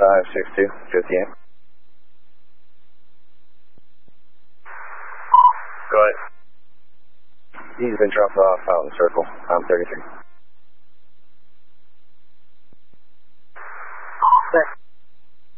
562, 58. Go ahead. He's been dropped off out in Circle. I'm 33. Sir.